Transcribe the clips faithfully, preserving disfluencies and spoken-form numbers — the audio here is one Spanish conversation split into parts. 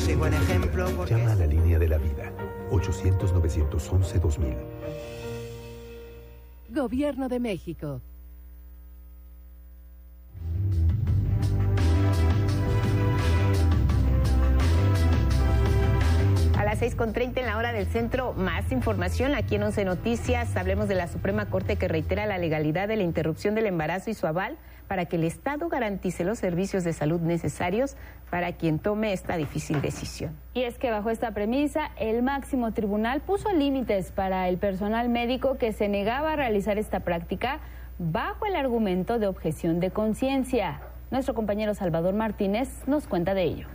soy buen ejemplo. Porque... Llama a la línea de la vida, ochocientos, novecientos once, dos mil. Gobierno de México. A las seis con treinta en la hora del centro, más información aquí en Once Noticias. Hablemos de la Suprema Corte que reitera la legalidad de la interrupción del embarazo y su aval para que el Estado garantice los servicios de salud necesarios para quien tome esta difícil decisión. Y es que bajo esta premisa, el máximo tribunal puso límites para el personal médico que se negaba a realizar esta práctica bajo el argumento de objeción de conciencia. Nuestro compañero Salvador Martínez nos cuenta de ello.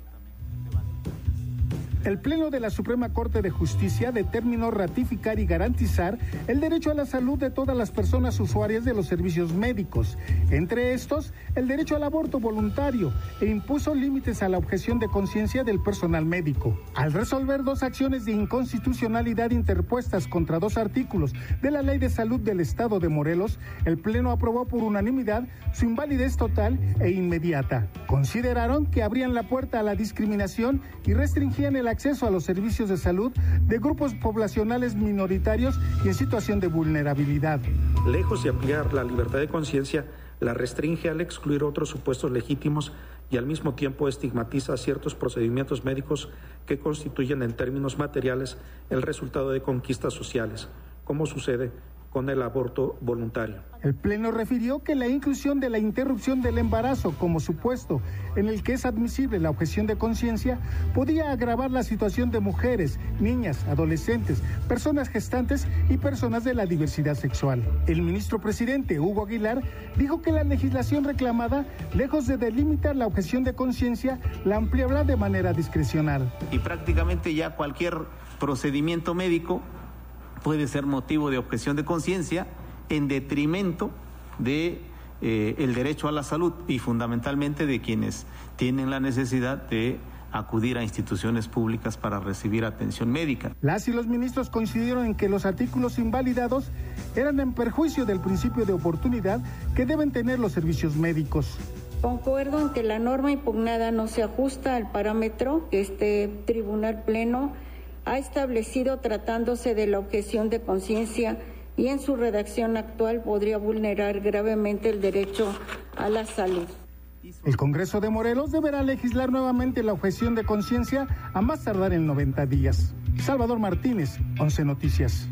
El Pleno de la Suprema Corte de Justicia determinó ratificar y garantizar el derecho a la salud de todas las personas usuarias de los servicios médicos, entre estos el derecho al aborto voluntario, e impuso límites a la objeción de conciencia del personal médico. Al resolver dos acciones de inconstitucionalidad interpuestas contra dos artículos de la Ley de Salud del Estado de Morelos, el Pleno aprobó por unanimidad su invalidez total e inmediata. Consideraron que abrían la puerta a la discriminación y restringían el acceso a los servicios de salud de grupos poblacionales minoritarios y en situación de vulnerabilidad. Lejos de ampliar la libertad de conciencia, la restringe al excluir otros supuestos legítimos y al mismo tiempo estigmatiza ciertos procedimientos médicos que constituyen en términos materiales el resultado de conquistas sociales, como sucede con el aborto voluntario. El Pleno refirió que la inclusión de la interrupción del embarazo como supuesto en el que es admisible la objeción de conciencia podía agravar la situación de mujeres, niñas, adolescentes, personas gestantes y personas de la diversidad sexual. El ministro presidente, Hugo Aguilar, dijo que la legislación reclamada, lejos de delimitar la objeción de conciencia, la ampliará de manera discrecional. Y prácticamente ya cualquier procedimiento médico puede ser motivo de objeción de conciencia en detrimento de eh, el derecho a la salud y fundamentalmente de quienes tienen la necesidad de acudir a instituciones públicas para recibir atención médica. Las y los ministros coincidieron en que los artículos invalidados eran en perjuicio del principio de oportunidad que deben tener los servicios médicos. Concuerdo en que la norma impugnada no se ajusta al parámetro que este Tribunal Pleno ha establecido tratándose de la objeción de conciencia y en su redacción actual podría vulnerar gravemente el derecho a la salud. El Congreso de Morelos deberá legislar nuevamente la objeción de conciencia a más tardar en noventa días. Salvador Martínez, Once Noticias.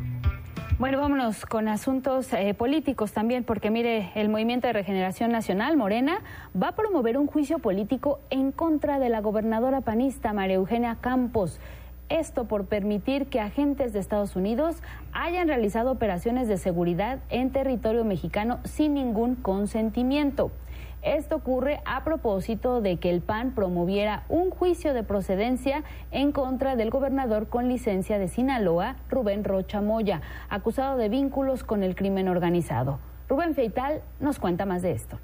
Bueno, vámonos con asuntos eh, políticos también, porque mire, el Movimiento de Regeneración Nacional, Morena, va a promover un juicio político en contra de la gobernadora panista María Eugenia Campos. Esto por permitir que agentes de Estados Unidos hayan realizado operaciones de seguridad en territorio mexicano sin ningún consentimiento. Esto ocurre a propósito de que el P A N promoviera un juicio de procedencia en contra del gobernador con licencia de Sinaloa, Rubén Rocha Moya, acusado de vínculos con el crimen organizado. Rubén Feital nos cuenta más de esto.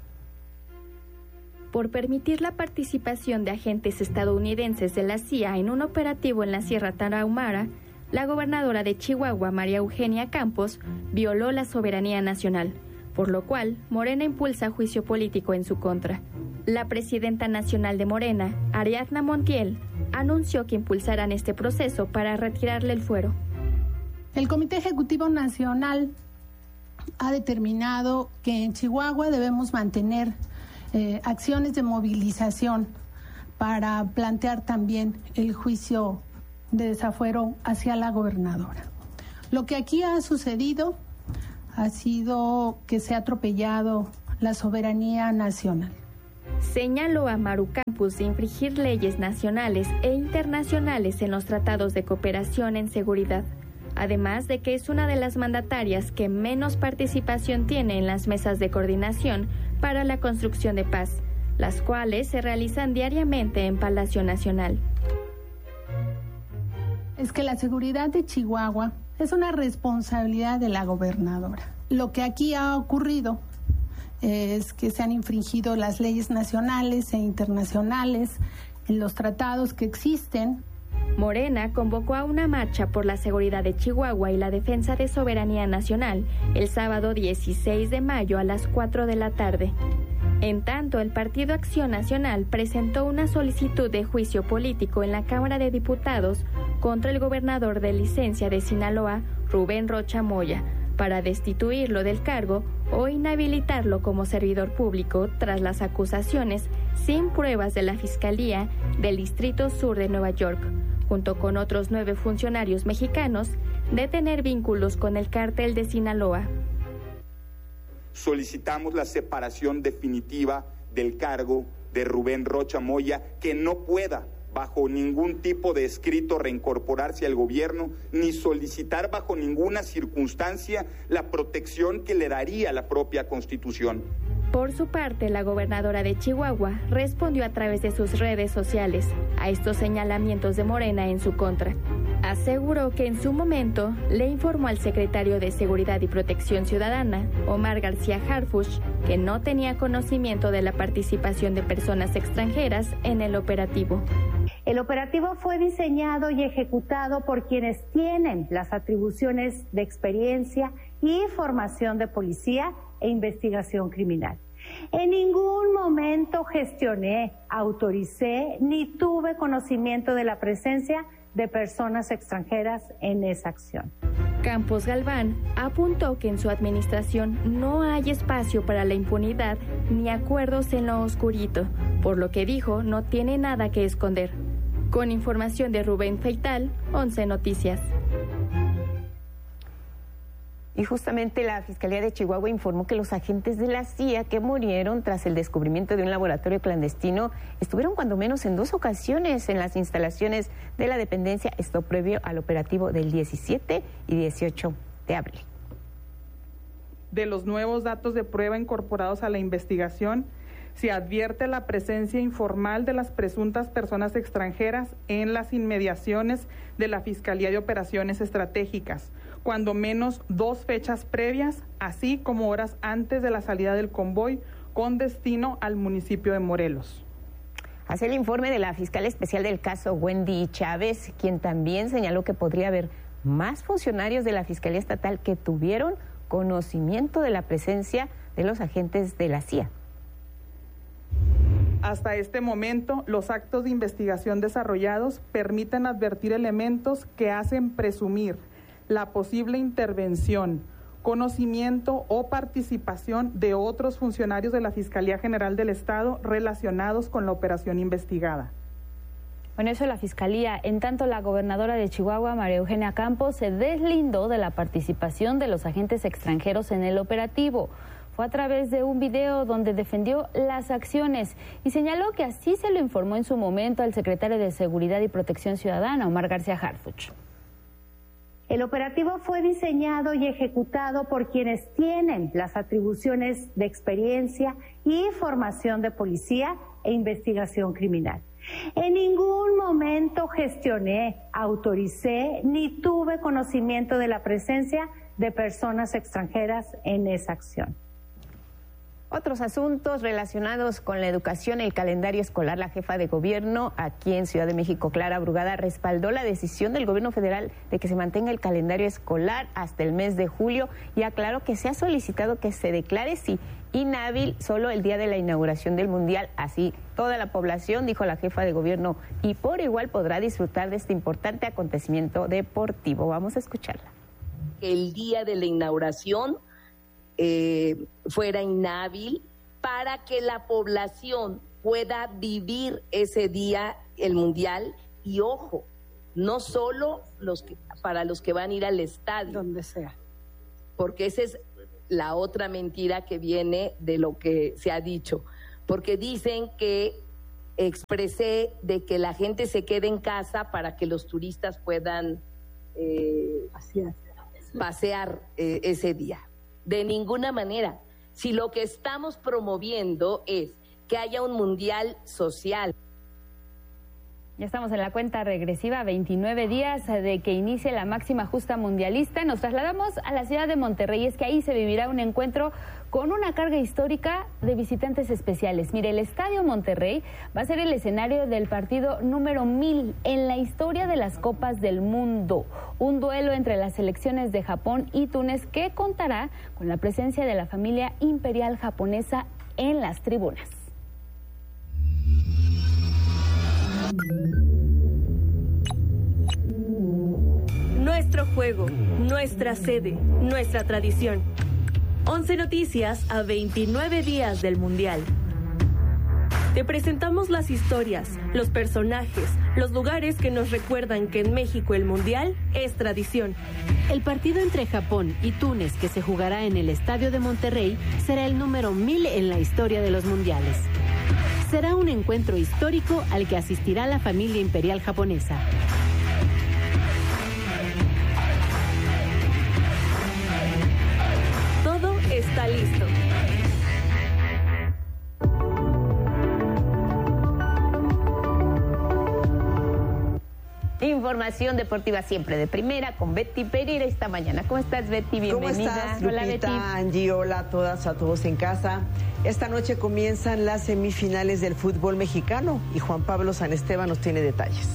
Por permitir la participación de agentes estadounidenses de la C I A en un operativo en la Sierra Tarahumara, la gobernadora de Chihuahua, María Eugenia Campos, violó la soberanía nacional, por lo cual Morena impulsa juicio político en su contra. La presidenta nacional de Morena, Ariadna Montiel, anunció que impulsarán este proceso para retirarle el fuero. El Comité Ejecutivo Nacional ha determinado que en Chihuahua debemos mantener Eh, acciones de movilización para plantear también el juicio de desafuero hacia la gobernadora. Lo que aquí ha sucedido ha sido que se ha atropellado la soberanía nacional. Señaló a Maru Campos de infringir leyes nacionales e internacionales en los tratados de cooperación en seguridad, además de que es una de las mandatarias que menos participación tiene en las mesas de coordinación para la construcción de paz, las cuales se realizan diariamente en Palacio Nacional. Es que la seguridad de Chihuahua es una responsabilidad de la gobernadora. Lo que aquí ha ocurrido es que se han infringido las leyes nacionales e internacionales en los tratados que existen. Morena convocó a una marcha por la seguridad de Chihuahua y la defensa de soberanía nacional el sábado dieciséis de mayo a las cuatro de la tarde. En tanto, el Partido Acción Nacional presentó una solicitud de juicio político en la Cámara de Diputados contra el gobernador de licencia de Sinaloa, Rubén Rocha Moya, para destituirlo del cargo o inhabilitarlo como servidor público tras las acusaciones sin pruebas de la Fiscalía del Distrito Sur de Nueva York, junto con otros nueve funcionarios mexicanos, de tener vínculos con el cártel de Sinaloa. Solicitamos la separación definitiva del cargo de Rubén Rocha Moya, que no pueda bajo ningún tipo de escrito reincorporarse al gobierno, ni solicitar bajo ninguna circunstancia la protección que le daría la propia Constitución. Por su parte, la gobernadora de Chihuahua respondió a través de sus redes sociales a estos señalamientos de Morena en su contra. Aseguró que en su momento le informó al secretario de Seguridad y Protección Ciudadana, Omar García Harfuch, que no tenía conocimiento de la participación de personas extranjeras en el operativo. El operativo fue diseñado y ejecutado por quienes tienen las atribuciones de experiencia y formación de policía e investigación criminal. En ningún momento gestioné, autoricé ni tuve conocimiento de la presencia de personas extranjeras en esa acción. Campos Galván apuntó que en su administración no hay espacio para la impunidad ni acuerdos en lo oscurito, por lo que dijo no tiene nada que esconder. Con información de Rubén Feital, once Noticias. Y justamente la Fiscalía de Chihuahua informó que los agentes de la C I A que murieron tras el descubrimiento de un laboratorio clandestino estuvieron cuando menos en dos ocasiones en las instalaciones de la dependencia, esto previo al operativo del diecisiete y dieciocho de abril. De los nuevos datos de prueba incorporados a la investigación, se advierte la presencia informal de las presuntas personas extranjeras en las inmediaciones de la Fiscalía de Operaciones Estratégicas, cuando menos dos fechas previas, así como horas antes de la salida del convoy con destino al municipio de Morelos. Hace el informe de la fiscal especial del caso, Wendy Chávez, quien también señaló que podría haber más funcionarios de la Fiscalía Estatal que tuvieron conocimiento de la presencia de los agentes de la C I A. Hasta este momento, los actos de investigación desarrollados permiten advertir elementos que hacen presumir la posible intervención, conocimiento o participación de otros funcionarios de la Fiscalía General del Estado relacionados con la operación investigada. Bueno, eso la Fiscalía. En tanto, la gobernadora de Chihuahua, María Eugenia Campos, se deslindó de la participación de los agentes extranjeros en el operativo. Fue a través de un video donde defendió las acciones y señaló que así se lo informó en su momento al secretario de Seguridad y Protección Ciudadana, Omar García Harfuch. El operativo fue diseñado y ejecutado por quienes tienen las atribuciones de experiencia y formación de policía e investigación criminal. En ningún momento gestioné, autoricé ni tuve conocimiento de la presencia de personas extranjeras en esa acción. Otros asuntos relacionados con la educación, el calendario escolar. La jefa de gobierno aquí en Ciudad de México, Clara Brugada, respaldó la decisión del gobierno federal de que se mantenga el calendario escolar hasta el mes de julio y aclaró que se ha solicitado que se declare sí inhábil solo el día de la inauguración del Mundial. Así toda la población, dijo la jefa de gobierno, y por igual podrá disfrutar de este importante acontecimiento deportivo. Vamos a escucharla. El día de la inauguración Eh, fuera inhábil para que la población pueda vivir ese día el mundial y ojo, no solo los que, para los que van a ir al estadio, donde sea, porque esa es la otra mentira que viene de lo que se ha dicho, porque dicen que expresé de que la gente se quede en casa para que los turistas puedan eh, pasear, pasear eh, ese día. De ninguna manera. Si lo que estamos promoviendo es que haya un mundial social. Ya estamos en la cuenta regresiva, veintinueve días de que inicie la máxima justa mundialista. Nos trasladamos a la ciudad de Monterrey. Es que ahí se vivirá un encuentro con una carga histórica de visitantes especiales. Mire, el Estadio Monterrey va a ser el escenario del partido número mil en la historia de las Copas del Mundo. Un duelo entre las selecciones de Japón y Túnez que contará con la presencia de la familia imperial japonesa en las tribunas. Nuestro juego, nuestra sede, nuestra tradición. once Noticias a veintinueve días del Mundial. Te presentamos las historias, los personajes, los lugares que nos recuerdan que en México el Mundial es tradición. El partido entre Japón y Túnez, que se jugará en el Estadio de Monterrey, será el número mil en la historia de los mundiales. Será un encuentro histórico al que asistirá la familia imperial japonesa. Todo está listo. Información deportiva siempre de primera con Betty Pereira esta mañana. ¿Cómo estás, Betty? Bienvenida. ¿Cómo estás, Hola, Lupita, Betty. Angie, hola a todas, a todos en casa. Esta noche comienzan las semifinales del fútbol mexicano y Juan Pablo Sanesteban nos tiene detalles.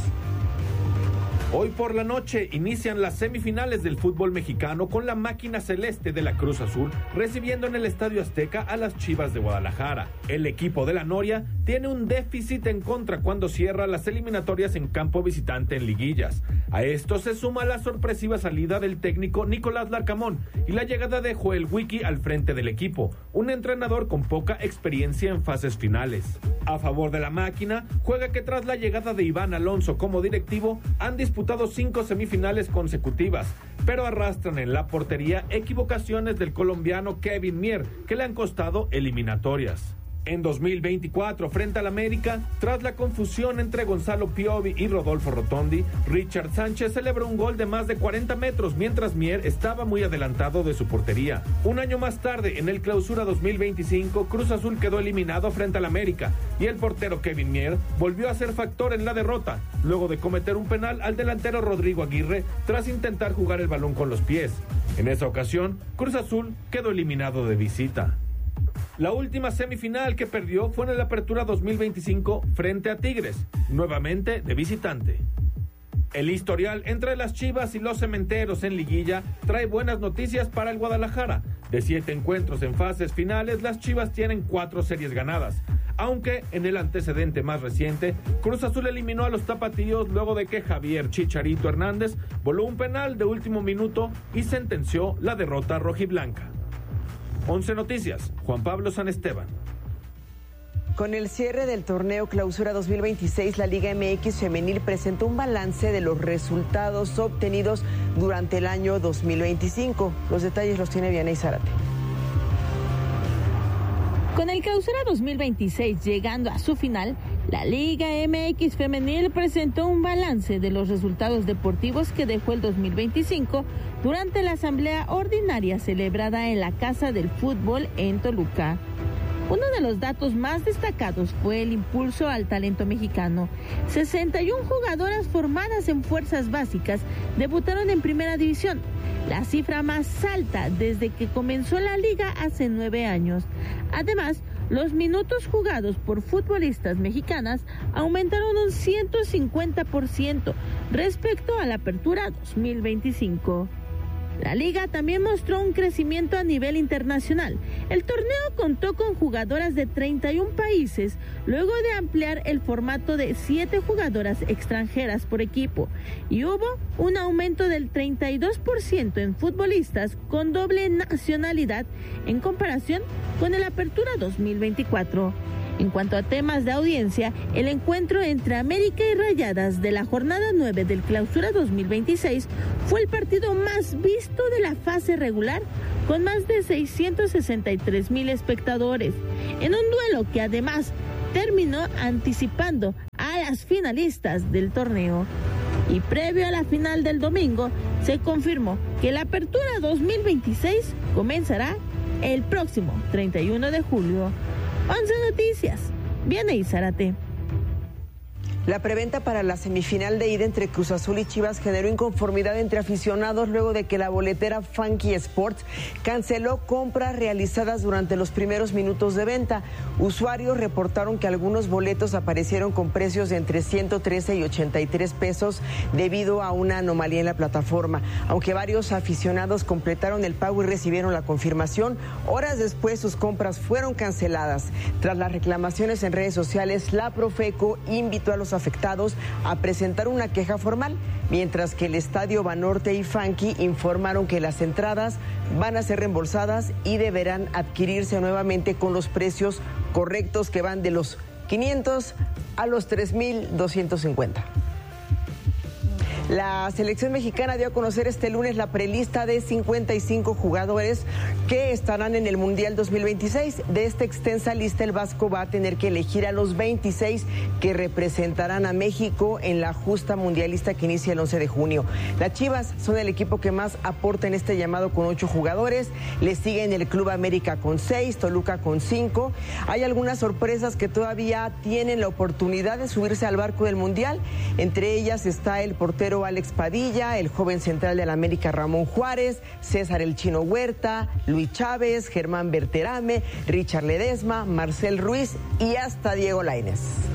Hoy por la noche inician las semifinales del fútbol mexicano con la máquina celeste de la Cruz Azul recibiendo en el Estadio Azteca a las Chivas de Guadalajara. El equipo de la Noria tiene un déficit en contra cuando cierra las eliminatorias en campo visitante en liguillas. A esto se suma la sorpresiva salida del técnico Nicolás Larcamón y la llegada de Joel Wiki al frente del equipo, un entrenador con poca experiencia en fases finales. A favor de la máquina, juega que tras la llegada de Iván Alonso como directivo, han disputado cinco semifinales consecutivas, pero arrastran en la portería equivocaciones del colombiano Kevin Mier, que le han costado eliminatorias. En dos mil veinticuatro, frente al América, tras la confusión entre Gonzalo Piovi y Rodolfo Rotondi, Richard Sánchez celebró un gol de más de cuarenta metros, mientras Mier estaba muy adelantado de su portería. Un año más tarde, en el Clausura dos mil veinticinco, Cruz Azul quedó eliminado frente al América, y el portero Kevin Mier volvió a ser factor en la derrota, luego de cometer un penal al delantero Rodrigo Aguirre, tras intentar jugar el balón con los pies. En esa ocasión, Cruz Azul quedó eliminado de visita. La última semifinal que perdió fue en la Apertura dos mil veinticinco frente a Tigres, nuevamente de visitante. El historial entre las Chivas y los Cementeros en liguilla trae buenas noticias para el Guadalajara. De siete encuentros en fases finales, las Chivas tienen cuatro series ganadas. Aunque en el antecedente más reciente, Cruz Azul eliminó a los tapatíos luego de que Javier Chicharito Hernández voló un penal de último minuto y sentenció la derrota rojiblanca. once Noticias, Juan Pablo Sanesteban. Con el cierre del torneo Clausura dos mil veintiséis, la Liga M X Femenil presentó un balance de los resultados obtenidos durante el año dos mil veinticinco. Los detalles los tiene Vianey Zárate. Con el Clausura dos mil veintiséis llegando a su final, la Liga M X Femenil presentó un balance de los resultados deportivos que dejó el dos mil veinticinco durante la asamblea ordinaria celebrada en la Casa del Fútbol en Toluca. Uno de los datos más destacados fue el impulso al talento mexicano. sesenta y una jugadoras formadas en fuerzas básicas debutaron en Primera División, la cifra más alta desde que comenzó la liga hace nueve años. Además, los minutos jugados por futbolistas mexicanas aumentaron un ciento cincuenta por ciento respecto a la Apertura dos mil veinticinco. La liga también mostró un crecimiento a nivel internacional. El torneo contó con jugadoras de treinta y un países, luego de ampliar el formato de siete jugadoras extranjeras por equipo, y hubo un aumento del treinta y dos por ciento en futbolistas con doble nacionalidad en comparación con el Apertura dos mil veinticuatro. En cuanto a temas de audiencia, el encuentro entre América y Rayadas de la jornada nueve del Clausura dos mil veintiséis fue el partido más visto de la fase regular, con más de seiscientos sesenta y tres mil espectadores, en un duelo que además terminó anticipando a las finalistas del torneo. Y previo a la final del domingo, se confirmó que la Apertura dos mil veintiséis comenzará el próximo treinta y uno de julio. once Noticias, Vianey Zárate. La preventa para la semifinal de ida entre Cruz Azul y Chivas generó inconformidad entre aficionados luego de que la boletera Funky Sports canceló compras realizadas durante los primeros minutos de venta. Usuarios reportaron que algunos boletos aparecieron con precios de entre ciento trece y ochenta y tres pesos debido a una anomalía en la plataforma. Aunque varios aficionados completaron el pago y recibieron la confirmación, horas después sus compras fueron canceladas. Tras las reclamaciones en redes sociales, la Profeco invitó a los afectados a presentar una queja formal, mientras que el Estadio Banorte y Funky informaron que las entradas van a ser reembolsadas y deberán adquirirse nuevamente con los precios correctos que van de los quinientos a los tres mil doscientos cincuenta. La selección mexicana dio a conocer este lunes la prelista de cincuenta y cinco jugadores que estarán en el Mundial dos mil veintiséis. De esta extensa lista, el Vasco va a tener que elegir a los veintiséis que representarán a México en la justa mundialista que inicia el once de junio. Las Chivas son el equipo que más aporta en este llamado con ocho jugadores. Le siguen el Club América con seis, Toluca con cinco. Hay algunas sorpresas que todavía tienen la oportunidad de subirse al barco del Mundial. Entre ellas está el portero Alex Padilla, el joven central del América Ramón Juárez, César El Chino Huerta, Luis Chávez, Germán Berterame, Richard Ledesma, Marcel Ruiz y hasta Diego Lainez.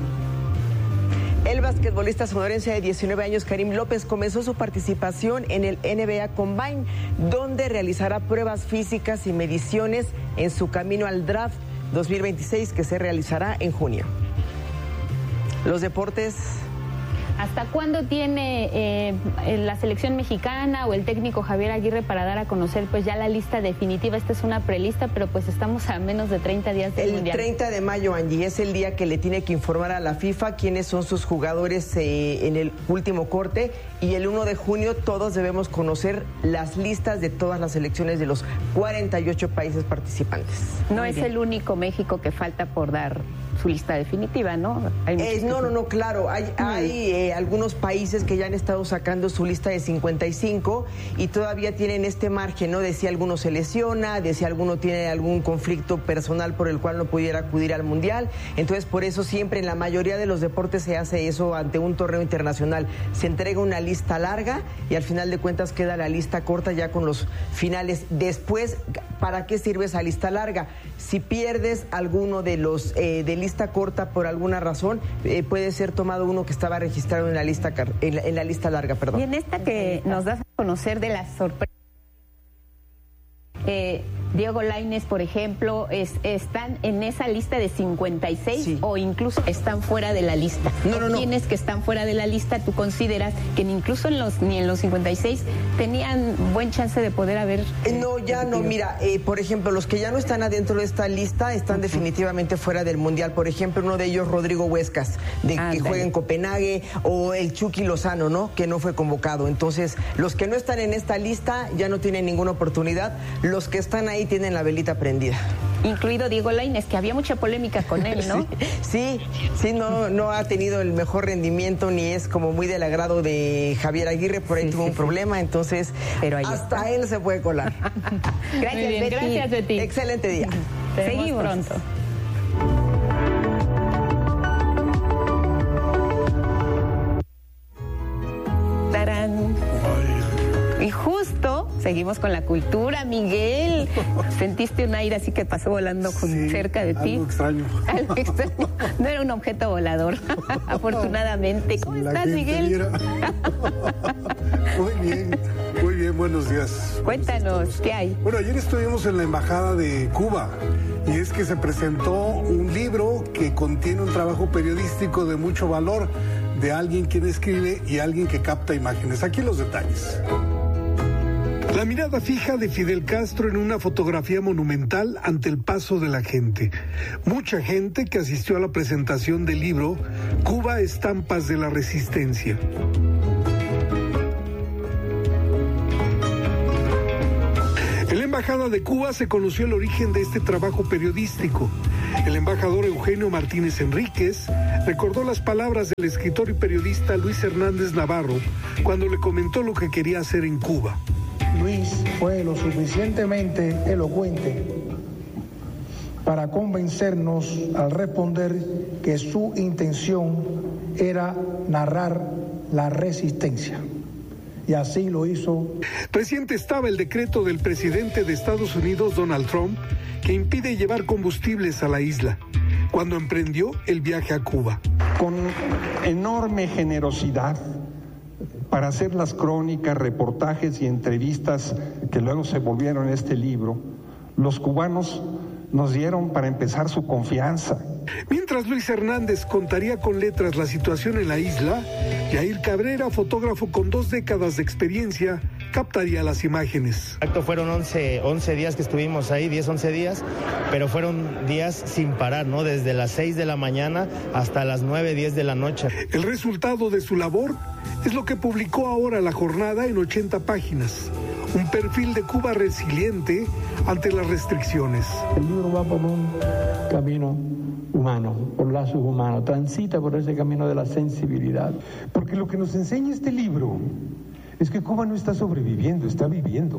El basquetbolista sonorense de diecinueve años, Karim López, comenzó su participación en el N B A Combine, donde realizará pruebas físicas y mediciones en su camino al draft dos mil veintiséis, que se realizará en junio. Los deportes. ¿Hasta cuándo tiene eh, la selección mexicana o el técnico Javier Aguirre para dar a conocer pues ya la lista definitiva? Esta es una prelista, pero pues estamos a menos de treinta días del Mundial. El treinta de mayo, Angie, es el día que le tiene que informar a la FIFA quiénes son sus jugadores eh, en el último corte, y el uno de junio todos debemos conocer las listas de todas las selecciones de los cuarenta y ocho países participantes. No Muy es bien. El único México que falta por dar su lista definitiva, ¿no? Hay eh, no, no, no, claro. Hay, mm. hay eh, algunos países que ya han estado sacando su lista de cincuenta y cinco y todavía tienen este margen, ¿no? De si alguno se lesiona, de si alguno tiene algún conflicto personal por el cual no pudiera acudir al Mundial. Entonces, por eso siempre en la mayoría de los deportes se hace eso ante un torneo internacional. Se entrega una lista larga y al final de cuentas queda la lista corta ya con los finales. Después, ¿para qué sirve esa lista larga? Si pierdes alguno de los eh, de lista corta por alguna razón, eh, puede ser tomado uno que estaba registrado en la lista en la, en la lista larga, perdón. Y en esta que nos das a conocer de las sorpresas, eh, Diego Lainez, por ejemplo, es, ¿están en esa lista de cincuenta y seis sí. o incluso están fuera de la lista? No, no, no. ¿Quiénes que están fuera de la lista tú consideras que ni incluso en los ni en los cincuenta y seis tenían buen chance de poder haber? Eh, no, ya no, mira, eh, por ejemplo, los que ya no están adentro de esta lista están uh-huh. definitivamente fuera del Mundial. Por ejemplo, uno de ellos, Rodrigo Huescas, de ah, que juega en Copenhague, o el Chucky Lozano, ¿no? Que no fue convocado. Entonces, los que no están en esta lista ya no tienen ninguna oportunidad. Los que están ahí tienen la velita prendida. Incluido Diego Lainez, que había mucha polémica con él, ¿no? Sí, sí, sí, no, no ha tenido el mejor rendimiento ni es como muy del agrado de Javier Aguirre, por ahí sí, tuvo sí, un sí. problema, entonces Pero hasta está. él se puede colar. Gracias, bien, Betty. Gracias, Betty. Excelente día. Seguimos pronto. Tarán. Y justo seguimos con la cultura, Miguel. ¿Sentiste un aire así que pasó volando con, sí, cerca de ti? Algo extraño. Algo extraño. No era un objeto volador, afortunadamente. ¿Cómo la estás, Miguel? Viera. Muy bien, muy bien, buenos días. Cuéntanos, ¿qué hay? Bueno, ayer estuvimos en la Embajada de Cuba y es que se presentó un libro que contiene un trabajo periodístico de mucho valor de alguien quien escribe y alguien que capta imágenes. Aquí los detalles. La mirada fija de Fidel Castro en una fotografía monumental ante el paso de la gente. Mucha gente que asistió a la presentación del libro Cuba, Estampas de la Resistencia. En la Embajada de Cuba se conoció el origen de este trabajo periodístico. El embajador Eugenio Martínez Enríquez recordó las palabras del escritor y periodista Luis Hernández Navarro cuando le comentó lo que quería hacer en Cuba. Luis fue lo suficientemente elocuente para convencernos al responder que su intención era narrar la resistencia. Y así lo hizo. Reciente estaba el decreto del presidente de Estados Unidos, Donald Trump, que impide llevar combustibles a la isla, cuando emprendió el viaje a Cuba. Con enorme generosidad, para hacer las crónicas, reportajes y entrevistas que luego se volvieron este libro, los cubanos nos dieron para empezar su confianza. Mientras Luis Hernández contaría con letras la situación en la isla, Yair Cabrera, fotógrafo con dos décadas de experiencia, captaría las imágenes. Exacto, fueron once, once días que estuvimos ahí, diez, once días, pero fueron días sin parar, ¿no? Desde las seis de la mañana hasta las nueve, diez de la noche. El resultado de su labor es lo que publicó ahora La Jornada en ochenta páginas. Un perfil de Cuba resiliente ante las restricciones. El libro va por un camino humano, por lazos humanos, transita por ese camino de la sensibilidad. Porque lo que nos enseña este libro es que Cuba no está sobreviviendo, está viviendo.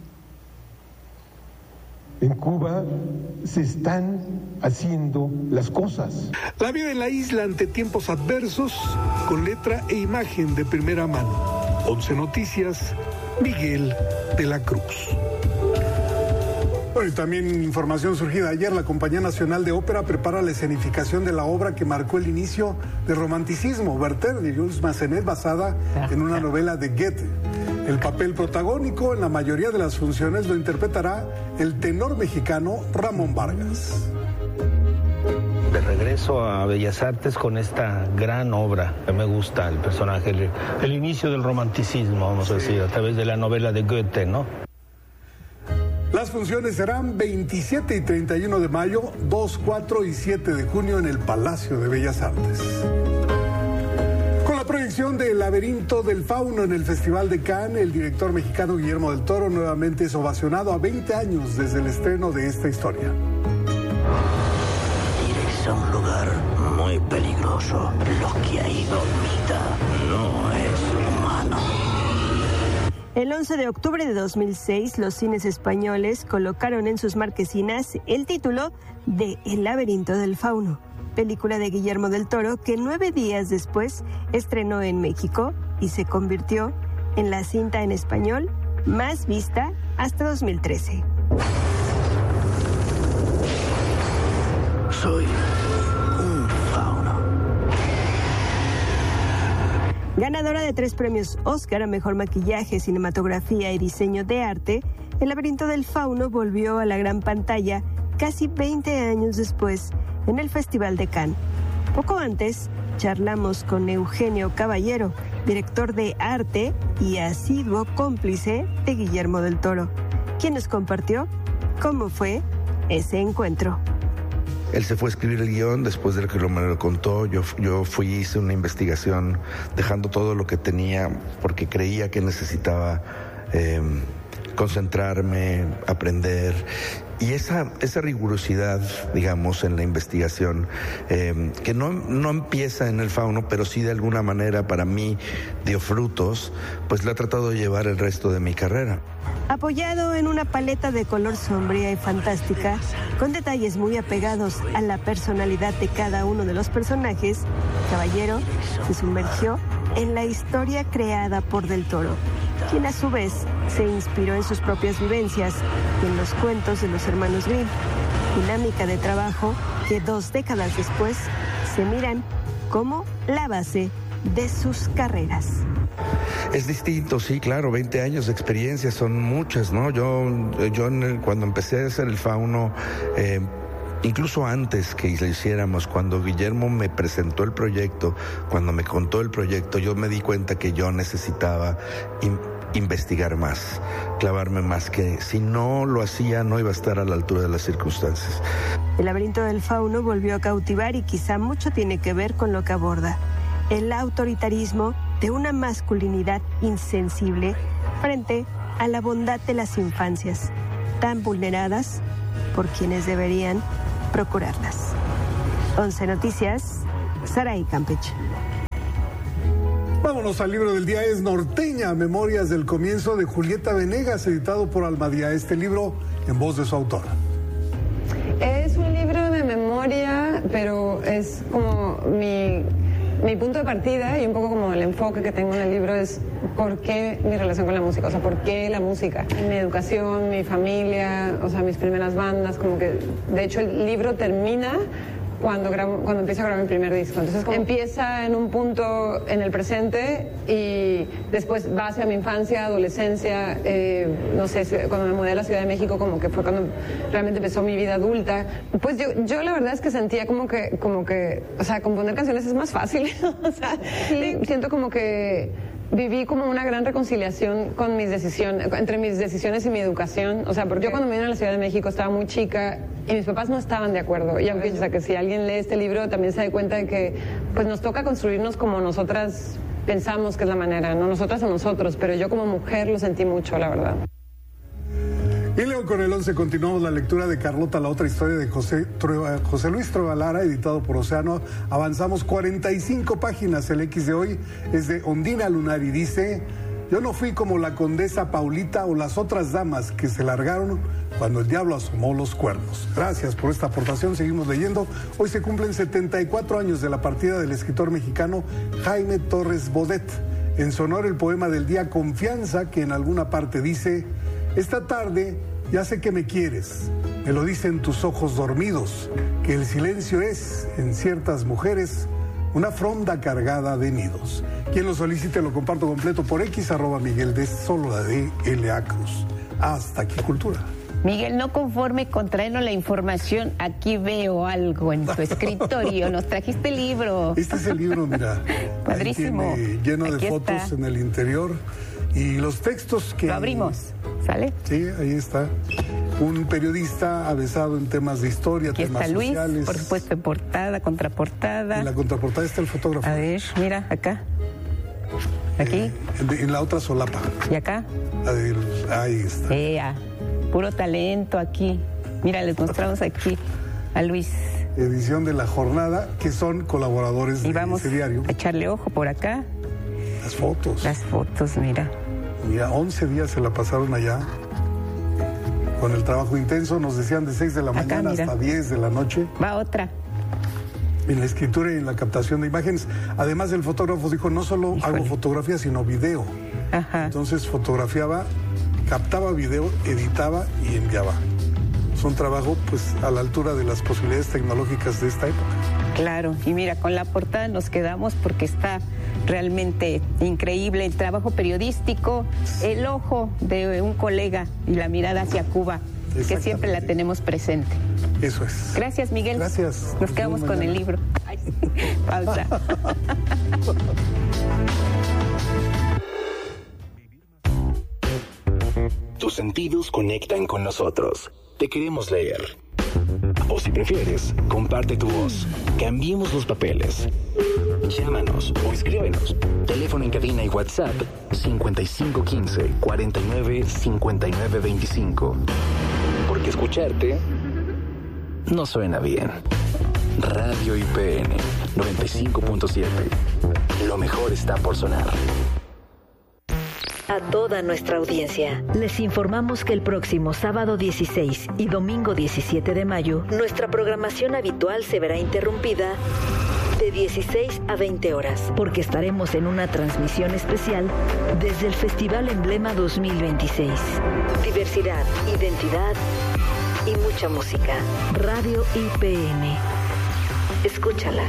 En Cuba se están haciendo las cosas. La vida en la isla ante tiempos adversos, con letra e imagen de primera mano. once Noticias, Miguel de la Cruz. Bueno, y también información surgida ayer, la Compañía Nacional de Ópera prepara la escenificación de la obra que marcó el inicio del romanticismo, Werther de Jules Massenet, basada en una novela de Goethe. El papel protagónico en la mayoría de las funciones lo interpretará el tenor mexicano Ramón Vargas. De regreso a Bellas Artes con esta gran obra. Me gusta el personaje, el, el inicio del romanticismo, vamos a decir, a través de la novela de Goethe, ¿no? Las funciones serán veintisiete y treinta y uno de mayo, dos, cuatro y siete de junio en el Palacio de Bellas Artes. Con la proyección de El laberinto del fauno en el Festival de Cannes, el director mexicano Guillermo del Toro nuevamente es ovacionado a veinte años desde el estreno de esta historia. A un lugar muy peligroso. Lo que ahí dormita no es humano. El once de octubre de dos mil seis, los cines españoles colocaron en sus marquesinas el título de El laberinto del fauno, película de Guillermo del Toro que nueve días después estrenó en México y se convirtió en la cinta en español más vista hasta dos mil trece. Soy un fauno. Ganadora de tres premios Oscar a Mejor Maquillaje, Cinematografía y Diseño de Arte, El laberinto del fauno volvió a la gran pantalla casi veinte años después en el Festival de Cannes. Poco antes, charlamos con Eugenio Caballero, director de arte y asiduo cómplice de Guillermo del Toro, quien nos compartió cómo fue ese encuentro. Él se fue a escribir el guión después de que me lo contó. Yo, yo fui, hice una investigación dejando todo lo que tenía porque creía que necesitaba eh, concentrarme, aprender. Y esa, esa rigurosidad, digamos, en la investigación, eh, que no, no empieza en el fauno, pero sí de alguna manera para mí dio frutos, pues la he tratado de llevar el resto de mi carrera. Apoyado en una paleta de color sombría y fantástica, con detalles muy apegados a la personalidad de cada uno de los personajes, Caballero se sumergió en la historia creada por Del Toro, quien a su vez se inspiró en sus propias vivencias y en los cuentos de los hermanos Grimm, dinámica de trabajo que dos décadas después se miran como la base de sus carreras. Es distinto, sí, claro, veinte años de experiencia son muchas, ¿no? Yo, yo en el, cuando empecé a hacer el fauno, eh, incluso antes que lo hiciéramos, cuando Guillermo me presentó el proyecto, cuando me contó el proyecto, yo me di cuenta que yo necesitaba in, investigar más, clavarme más, que si no lo hacía no iba a estar a la altura de las circunstancias. El laberinto del fauno volvió a cautivar y quizá mucho tiene que ver con lo que aborda: el autoritarismo de una masculinidad insensible frente a la bondad de las infancias, tan vulneradas por quienes deberían procurarlas. once Noticias, Saray Campeche. Vámonos al libro del día, es Norteña, Memorias del Comienzo, de Julieta Venegas, editado por Almadía. Este libro en voz de su autora. Es un libro de memoria, pero es como mi mi punto de partida y un poco como el enfoque que tengo en el libro es por qué mi relación con la música, o sea, por qué la música. Mi educación, mi familia, o sea, mis primeras bandas, como que, de hecho, el libro termina cuando grabo, cuando empiezo a grabar mi primer disco. Entonces como empieza en un punto en el presente y después va hacia mi infancia, adolescencia, eh, no sé, cuando me mudé a la Ciudad de México, como que fue cuando realmente empezó mi vida adulta. Pues yo, yo la verdad es que sentía como que, como que, o sea, componer canciones es más fácil. O sea, sí. Siento como que viví como una gran reconciliación con mis decisiones, entre mis decisiones y mi educación. O sea, porque yo cuando me vine a la Ciudad de México estaba muy chica y mis papás no estaban de acuerdo. Y aunque, o sea, que si alguien lee este libro también se da cuenta de que pues nos toca construirnos como nosotras pensamos que es la manera, no nosotras o nosotros, pero yo como mujer lo sentí mucho, la verdad. Y luego con el once continuamos la lectura de Carlota, la otra historia de José, Trueba, José Luis Trueba Lara, editado por Océano. Avanzamos cuarenta y cinco páginas. El X de hoy es de Ondina Lunar y dice: yo no fui como la condesa Paulita o las otras damas que se largaron cuando el diablo asomó los cuernos. Gracias por esta aportación. Seguimos leyendo. Hoy se cumplen setenta y cuatro años de la partida del escritor mexicano Jaime Torres Bodet. En su honor, el poema del día Confianza, que en alguna parte dice: esta tarde ya sé que me quieres, me lo dicen tus ojos dormidos, que el silencio es, en ciertas mujeres, una fronda cargada de nidos. Quien lo solicite lo comparto completo por X, arroba Miguel de solo la de L A Cruz. Hasta aquí Cultura. Miguel, no conforme con traernos la información, aquí veo algo en tu escritorio. Nos trajiste el libro. Este es el libro, mira. Padrísimo. Tiene, lleno aquí de fotos está. En el interior. Y los textos que... Lo abrimos, ¿sale? Sí, ahí está. Un periodista avesado en temas de historia, aquí temas está Luis, sociales. Por supuesto, en portada, contraportada. En la contraportada está el fotógrafo. A ver, mira, acá. Aquí. Eh, en, en la otra solapa. ¿Y acá? Ahí, ahí está. Ea, puro talento aquí. Mira, les mostramos aquí a Luis. Edición de La Jornada, que son colaboradores y de vamos ese diario. A echarle ojo por acá. Las fotos. Las fotos, mira. Mira, once días se la pasaron allá. Con el trabajo intenso, nos decían de seis de la acá, mañana mira. hasta diez de la noche. Va otra. En la escritura y en la captación de imágenes. Además, el fotógrafo dijo, no solo Híjole. hago fotografía, sino video. Ajá. Entonces fotografiaba, captaba video, editaba y enviaba. Es un trabajo pues a la altura de las posibilidades tecnológicas de esta época. Claro, y mira, con la portada nos quedamos porque está realmente increíble el trabajo periodístico, el ojo de un colega y la mirada hacia Cuba, que siempre la tenemos presente. Eso es. Gracias, Miguel. Gracias. Nos quedamos con el libro. Ay, pausa. Tus sentidos conectan con nosotros. Te queremos leer. O si prefieres, comparte tu voz. Cambiemos los papeles. Llámanos o escríbenos. Teléfono en cabina y WhatsApp cincuenta y cinco quince, cuarenta y nueve, cincuenta y nueve veinticinco. Porque escucharte no suena bien. Radio I P N noventa y cinco punto siete. Lo mejor está por sonar. A toda nuestra audiencia, les informamos que el próximo sábado dieciséis y domingo diecisiete de mayo, nuestra programación habitual se verá interrumpida de dieciséis a veinte horas, porque estaremos en una transmisión especial desde el Festival Emblema dos mil veintiséis. Diversidad, identidad y mucha música. Radio I P N. Escúchala.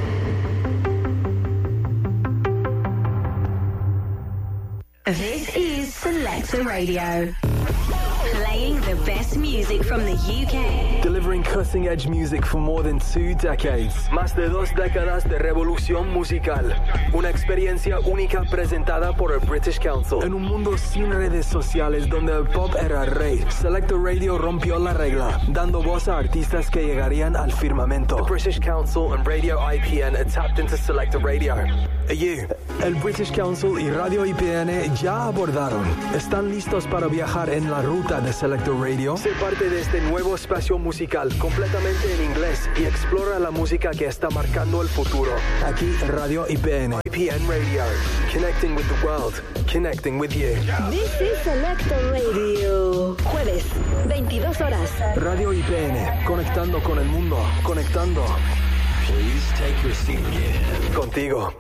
This is Selector Radio. Playing the best music from the U K. Delivering cutting-edge music for more than two decades. Más de dos décadas de revolución musical. Una experiencia única presentada por el British Council. En un mundo sin redes sociales donde el pop era rey, Selector Radio rompió la regla, dando voz a artistas que llegarían al firmamento. The British Council and Radio I P N tapped into Selector Radio. Y you, el British Council y Radio I P N ya abordaron. ¿Están listos para viajar en la ruta de Selector Radio? Sé parte de este nuevo espacio musical completamente en inglés y explora la música que está marcando el futuro. Aquí en Radio I P N. I P N Radio. Connecting with the world. Connecting with you. This is Selector Radio. Jueves, veintidós horas. Radio I P N. Conectando con el mundo. Conectando Please take your seat. Contigo.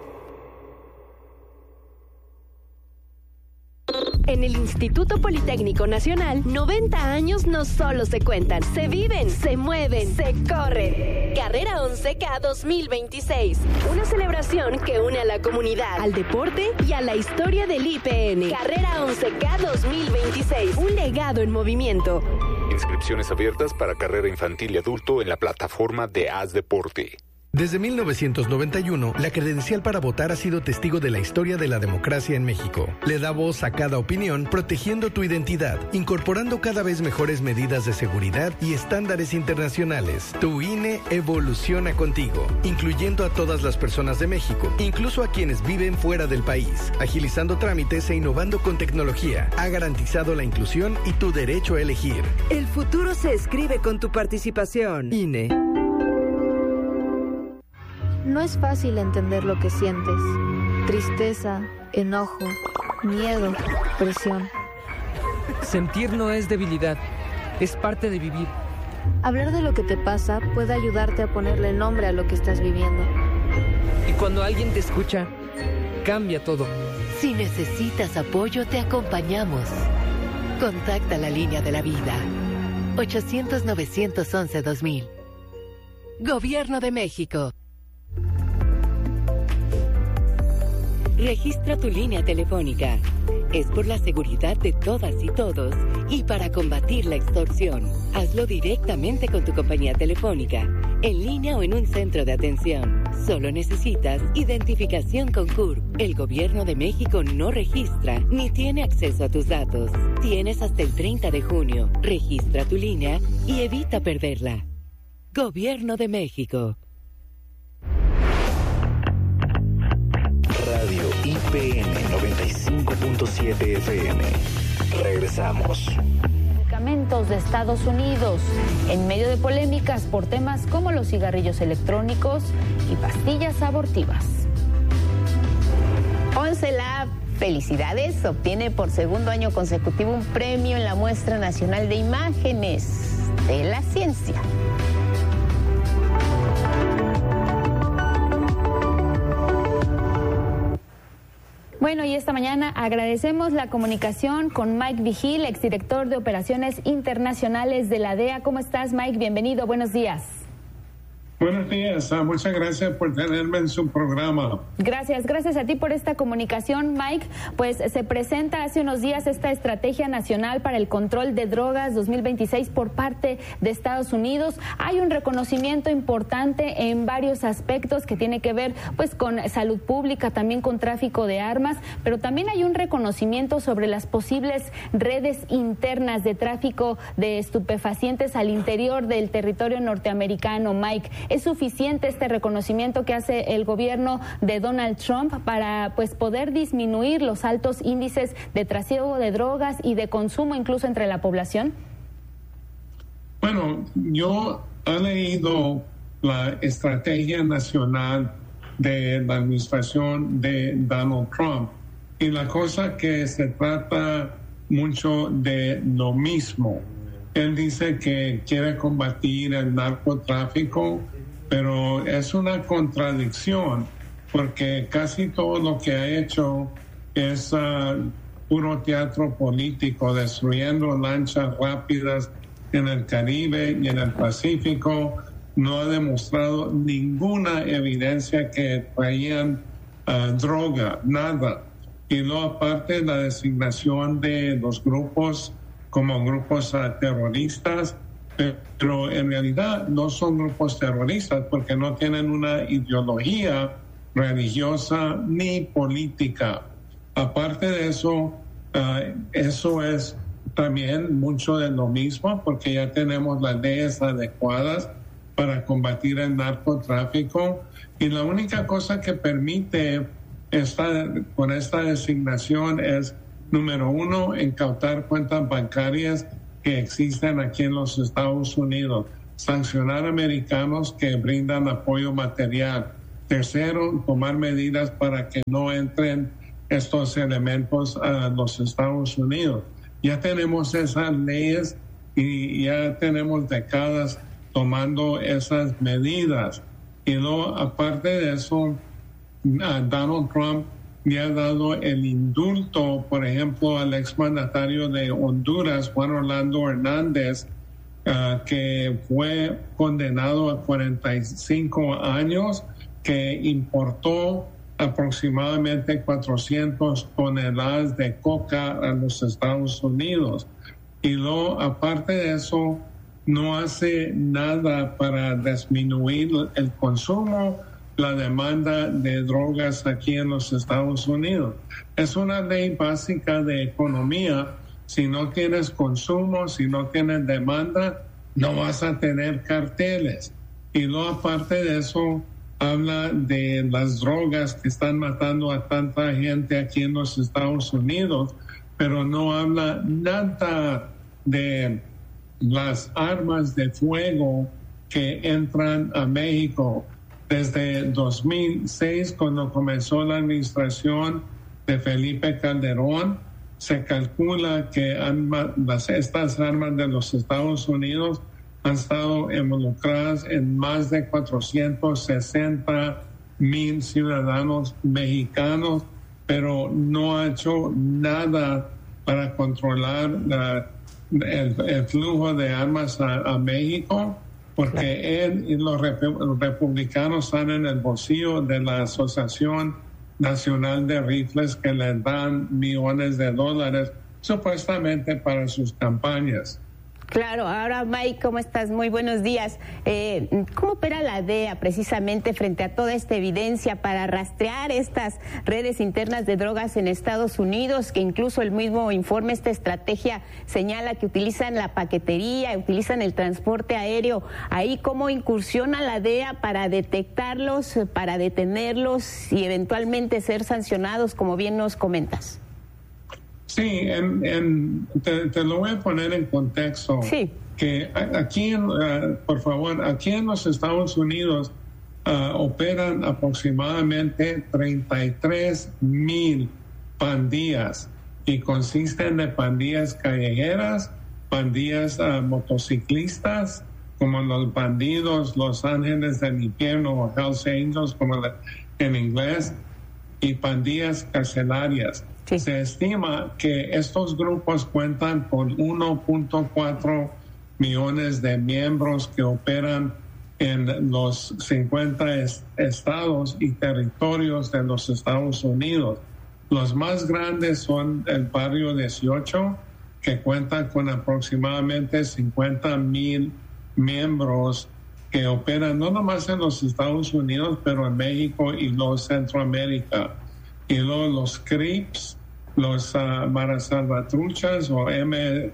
En el Instituto Politécnico Nacional, noventa años no solo se cuentan, se viven, se mueven, se corren. Carrera once K dos mil veintiséis. Una celebración que une a la comunidad, al deporte y a la historia del I P N. Carrera once K dos mil veintiséis. Un legado en movimiento. Inscripciones abiertas para carrera infantil y adulto en la plataforma de Haz Deporte. Desde mil novecientos noventa y uno, la credencial para votar ha sido testigo de la historia de la democracia en México. Le da voz a cada opinión, protegiendo tu identidad, incorporando cada vez mejores medidas de seguridad y estándares internacionales. Tu I N E evoluciona contigo, incluyendo a todas las personas de México, incluso a quienes viven fuera del país, agilizando trámites e innovando con tecnología. Ha garantizado la inclusión y tu derecho a elegir. El futuro se escribe con tu participación. I N E. No es fácil entender lo que sientes. Tristeza, enojo, miedo, presión. Sentir no es debilidad, es parte de vivir. Hablar de lo que te pasa puede ayudarte a ponerle nombre a lo que estás viviendo. Y cuando alguien te escucha, cambia todo. Si necesitas apoyo, te acompañamos. Contacta la línea de la vida. ochocientos, novecientos once, dos mil. Gobierno de México. Registra tu línea telefónica. Es por la seguridad de todas y todos y para combatir la extorsión. Hazlo directamente con tu compañía telefónica, en línea o en un centro de atención. Solo necesitas identificación con C U R P. El Gobierno de México no registra ni tiene acceso a tus datos. Tienes hasta el treinta de junio. Registra tu línea y evita perderla. Gobierno de México. Radio I P N noventa y cinco punto siete F M. Regresamos. Medicamentos de Estados Unidos, en medio de polémicas por temas como los cigarrillos electrónicos y pastillas abortivas. once Lab, felicidades, obtiene por segundo año consecutivo un premio en la Muestra Nacional de Imágenes de la Ciencia. Bueno, y esta mañana agradecemos la comunicación con Mike Vigil, exdirector de Operaciones Internacionales de la D E A. ¿Cómo estás, Mike? Bienvenido, buenos días. Buenos días, uh, muchas gracias por tenerme en su programa. Gracias, gracias a ti por esta comunicación, Mike. Pues se presenta hace unos días esta Estrategia Nacional para el Control de Drogas dos mil veintiséis por parte de Estados Unidos. Hay un reconocimiento importante en varios aspectos que tiene que ver pues con salud pública, también con tráfico de armas, pero también hay un reconocimiento sobre las posibles redes internas de tráfico de estupefacientes al interior del territorio norteamericano, Mike. ¿Es suficiente este reconocimiento que hace el gobierno de Donald Trump para pues poder disminuir los altos índices de trasiego de drogas y de consumo incluso entre la población? Bueno, yo he leído la estrategia nacional de la administración de Donald Trump y la cosa que se trata mucho de lo mismo. Él dice que quiere combatir el narcotráfico, pero es una contradicción porque casi todo lo que ha hecho es uh, puro teatro político, destruyendo lanchas rápidas en el Caribe y en el Pacífico. No ha demostrado ninguna evidencia que traían uh, droga, nada. Y luego aparte la designación de los grupos como grupos uh, terroristas, pero en realidad no son grupos terroristas porque no tienen una ideología religiosa ni política. Aparte de eso, uh, eso es también mucho de lo mismo porque ya tenemos las leyes adecuadas para combatir el narcotráfico y la única cosa que permite esta, con esta designación es, número uno, incautar cuentas bancarias que existen aquí en los Estados Unidos, sancionar a americanos que brindan apoyo material. Tercero, tomar medidas para que no entren estos elementos a los Estados Unidos. Ya tenemos esas leyes y ya tenemos décadas tomando esas medidas. Y luego, aparte de eso, uh, Donald Trump le ha dado el indulto, por ejemplo, al exmandatario de Honduras, Juan Orlando Hernández, uh, que fue condenado a cuarenta y cinco años, que importó aproximadamente cuatrocientas toneladas de coca a los Estados Unidos. Y luego, aparte de eso, no hace nada para disminuir el consumo, la demanda de drogas aquí en los Estados Unidos. Es una ley básica de economía. Si no tienes consumo, si no tienes demanda, no vas a tener carteles. Y luego, aparte de eso, habla de las drogas que están matando a tanta gente aquí en los Estados Unidos, pero no habla nada de las armas de fuego que entran a México. Desde dos mil seis, cuando comenzó la administración de Felipe Calderón, se calcula que arma, las, estas armas de los Estados Unidos han estado involucradas en más de cuatrocientos sesenta mil ciudadanos mexicanos, pero no ha hecho nada para controlar la, el, el flujo de armas a, a México, porque él y los, rep los republicanos están en el bolsillo de la Asociación Nacional de Rifles, que les dan millones de dólares supuestamente para sus campañas. Claro, ahora Mike, ¿cómo estás? Muy buenos días. Eh, ¿Cómo opera la D E A precisamente frente a toda esta evidencia para rastrear estas redes internas de drogas en Estados Unidos, que incluso el mismo informe, esta estrategia señala que utilizan la paquetería, utilizan el transporte aéreo? Ahí, ¿cómo incursiona la D E A para detectarlos, para detenerlos y eventualmente ser sancionados, como bien nos comentas? Sí, en, en, te, te lo voy a poner en contexto. Sí. Que aquí, uh, por favor, aquí en los Estados Unidos uh, operan aproximadamente treinta y tres mil pandillas y consisten de pandillas callejeras, pandillas uh, motociclistas, como los bandidos, los ángeles del infierno o Hells Angels, como en inglés, y pandillas carcelarias. Sí. Se estima que estos grupos cuentan con uno punto cuatro millones de miembros que operan en los cincuenta est estados y territorios de los Estados Unidos. Los más grandes son el barrio dieciocho, que cuenta con aproximadamente cincuenta mil miembros que operan no nomás en los Estados Unidos, pero en México y los Centroamérica. Y luego los Crips, los uh, Marasalvatruchas o M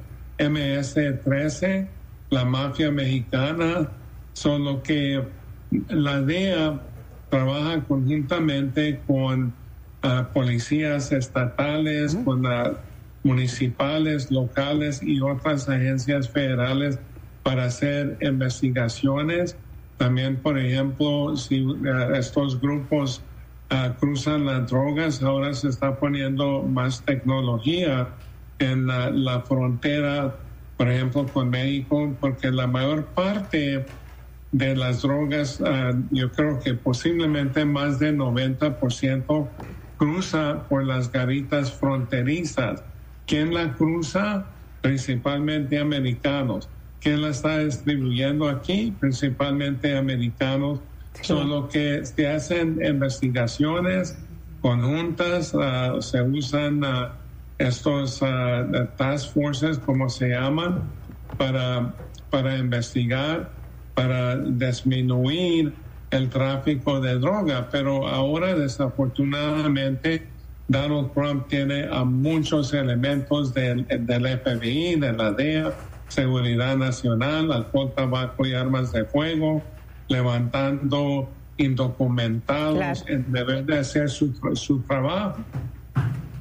S trece, la mafia mexicana, son lo que la D E A trabaja conjuntamente con uh, policías estatales, uh-huh. con uh, municipales, locales y otras agencias federales para hacer investigaciones. También, por ejemplo, si uh, estos grupos Uh, cruzan las drogas, ahora se está poniendo más tecnología en la, la frontera, por ejemplo, con México, porque la mayor parte de las drogas, uh, yo creo que posiblemente más del noventa por ciento cruza por las garitas fronterizas. ¿Quién la cruza? Principalmente americanos. ¿Quién la está distribuyendo aquí? Principalmente americanos. Solo que se hacen investigaciones conjuntas, uh, se usan uh, estos uh, task forces, como se llaman, para, para investigar, para disminuir el tráfico de droga. Pero ahora, desafortunadamente, Donald Trump tiene a muchos elementos del, del F B I, de la D E A, Seguridad Nacional, alcohol, tabaco y armas de fuego, levantando indocumentados, claro, en deber de hacer su, su trabajo.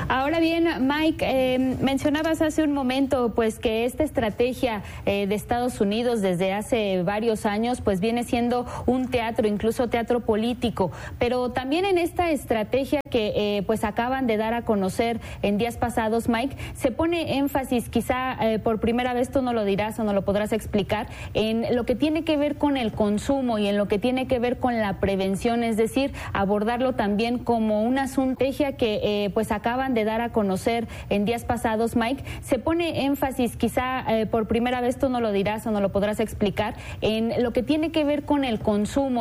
Ahora bien, Mike, eh, mencionabas hace un momento pues que esta estrategia eh, de Estados Unidos desde hace varios años pues viene siendo un teatro, incluso teatro político, pero también en esta estrategia que eh, pues acaban de dar a conocer en días pasados, Mike, se pone énfasis, quizá eh, por primera vez tú no lo dirás o no lo podrás explicar, en lo que tiene que ver con el consumo y en lo que tiene que ver con la prevención, es decir, abordarlo también como una estrategia que eh, pues acaban de dar a conocer en días pasados, Mike, se pone énfasis, quizá eh, por primera vez tú no lo dirás o no lo podrás explicar, en lo que tiene que ver con el consumo